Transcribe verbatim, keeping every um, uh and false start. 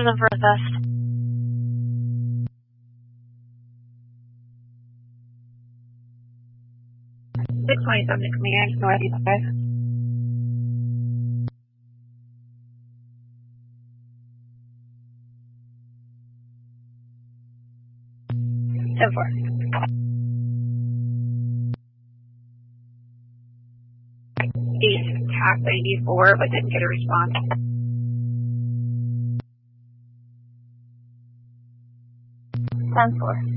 the furthest. six twenty-seven to command, northeast five. ten four. East, TAC ninety-four, but didn't get a response. ten four.